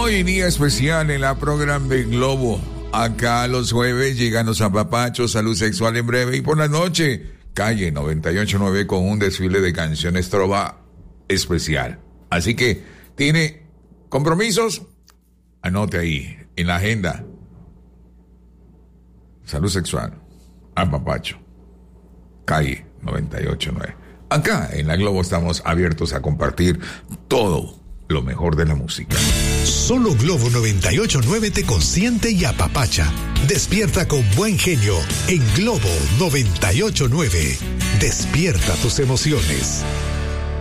Hoy día especial en la programa de Globo. Acá los jueves llegan los apapachos, salud sexual en breve, y por la noche, calle 98.9 con un desfile de canciones trova especial. Así que, ¿tiene compromisos? Anote ahí, en la agenda. Salud sexual, apapacho, calle 98.9. Acá en la Globo estamos abiertos a compartir todo lo mejor de la música. Solo Globo 98.9 te consiente y apapacha. Despierta con buen genio en Globo 98.9. Despierta tus emociones.